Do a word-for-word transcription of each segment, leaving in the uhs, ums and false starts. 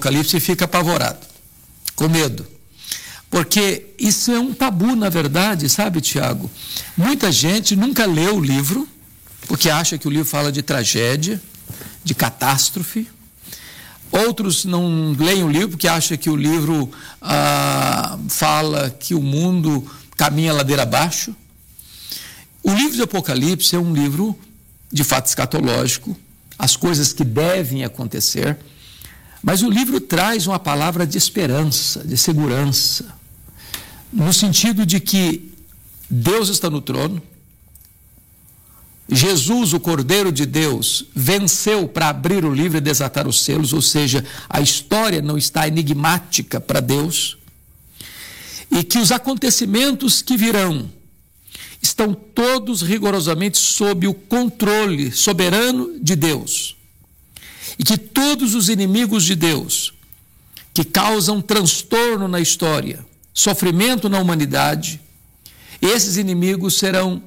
Apocalipse e fica apavorado, com medo. Porque isso é um tabu, na verdade, sabe, Tiago? Muita gente nunca leu o livro, porque acha que o livro fala de tragédia, de catástrofe. Outros não leem o livro porque acham que o livro ah, fala que o mundo caminha ladeira abaixo. O livro de Apocalipse é um livro de fato escatológico, as coisas que devem acontecer, mas o livro traz uma palavra de esperança, de segurança, no sentido de que Deus está no trono, Jesus, o Cordeiro de Deus, venceu para abrir o livro e desatar os selos, ou seja, a história não está enigmática para Deus, e que os acontecimentos que virão estão todos rigorosamente sob o controle soberano de Deus, e que todos os inimigos de Deus, que causam transtorno na história, sofrimento na humanidade, esses inimigos serão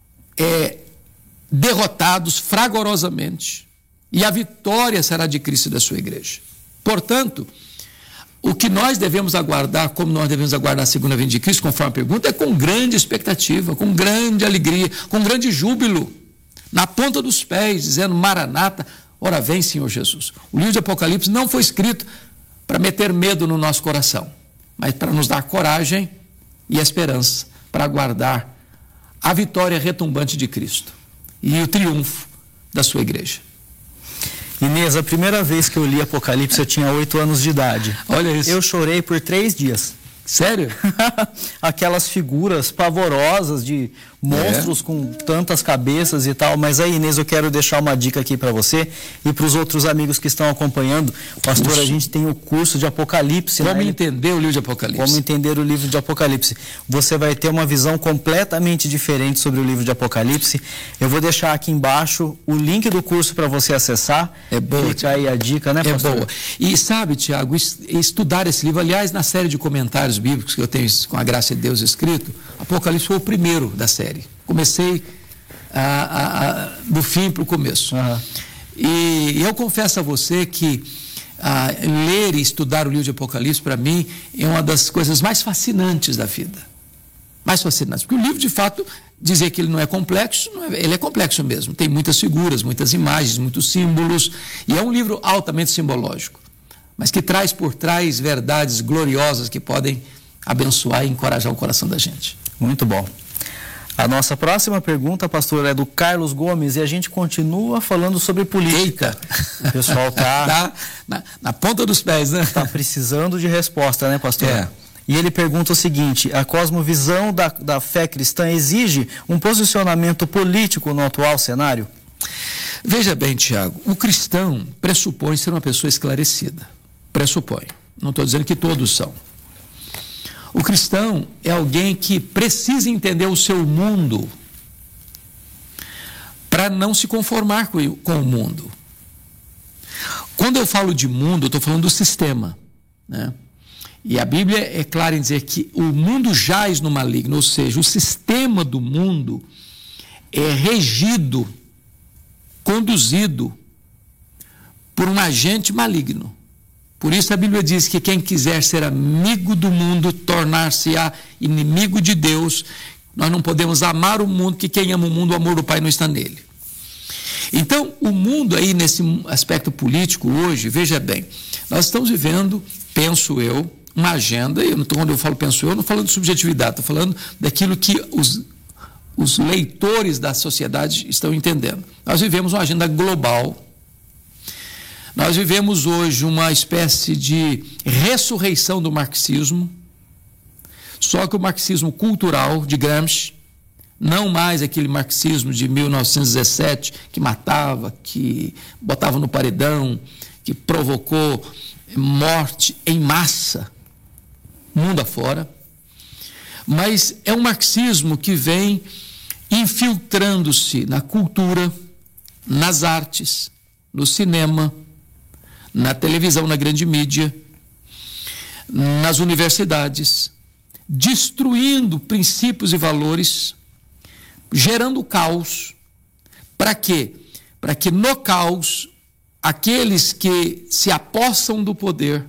é, derrotados fragorosamente, e a vitória será de Cristo e da sua igreja. Portanto, o que nós devemos aguardar, como nós devemos aguardar a segunda vinda de Cristo, conforme a pergunta, é com grande expectativa, com grande alegria, com grande júbilo, na ponta dos pés, dizendo: Maranata, ora vem, Senhor Jesus. O livro de Apocalipse não foi escrito para meter medo no nosso coração, mas para nos dar coragem e esperança, para aguardar a vitória retumbante de Cristo e o triunfo da sua igreja. Inês, a primeira vez que eu li Apocalipse eu tinha oito anos de idade. Olha isso. Eu chorei por três dias. Sério? Aquelas figuras pavorosas de monstros é. com tantas cabeças e tal. Mas aí, Inês, eu quero deixar uma dica aqui para você e para os outros amigos que estão acompanhando. Pastor, a gente tem o curso de Apocalipse. Como né? entender o livro de Apocalipse. Como entender o livro de Apocalipse. Você vai ter uma visão completamente diferente sobre o livro de Apocalipse. Eu vou deixar aqui embaixo o link do curso para você acessar. É boa. Fica aí a dica, né, pastor? É boa. E sabe, Tiago, estudar esse livro, aliás, na série de comentários bíblicos que eu tenho com a graça de Deus escrito, Apocalipse foi o primeiro da série. Comecei a, a, a, do fim para o começo. Uhum. E eu confesso a você que a, ler e estudar o livro de Apocalipse, para mim, é uma das coisas mais fascinantes da vida. Mais fascinantes. Porque o livro, de fato, dizer que ele não é complexo, não é, ele é complexo mesmo. Tem muitas figuras, muitas imagens, muitos símbolos. E é um livro altamente simbológico, mas que traz por trás verdades gloriosas que podem abençoar e encorajar o coração da gente. Muito bom. A nossa próxima pergunta, pastor, é do Carlos Gomes e a gente continua falando sobre política. Eita. O pessoal está tá na, na ponta dos pés, né? Está precisando de resposta, né, pastor? É. E ele pergunta o seguinte: a cosmovisão da, da fé cristã exige um posicionamento político no atual cenário? Veja bem, Tiago, o cristão pressupõe ser uma pessoa esclarecida. Pressupõe. Não estou dizendo que todos são. O cristão é alguém que precisa entender o seu mundo para não se conformar com, com o mundo. Quando eu falo de mundo, eu estou falando do sistema, né? E a Bíblia é clara em dizer que o mundo jaz no maligno, ou seja, o sistema do mundo é regido, conduzido por um agente maligno. Por isso a Bíblia diz que quem quiser ser amigo do mundo, tornar-se-á inimigo de Deus. Nós não podemos amar o mundo, que quem ama o mundo, o amor do Pai não está nele. Então, o mundo aí, nesse aspecto político hoje, veja bem, nós estamos vivendo, penso eu, uma agenda, e eu não tô, quando eu falo penso eu, eu não estou falando de subjetividade, estou falando daquilo que os, os leitores da sociedade estão entendendo. Nós vivemos uma agenda global. Nós vivemos hoje uma espécie de ressurreição do marxismo, só que o marxismo cultural de Gramsci, não mais aquele marxismo de mil novecentos e dezessete que matava, que botava no paredão, que provocou morte em massa, mundo afora, mas é um marxismo que vem infiltrando-se na cultura, nas artes, no cinema, na televisão, na grande mídia, nas universidades, destruindo princípios e valores, gerando caos. Para quê? Para que no caos, aqueles que se apossam do poder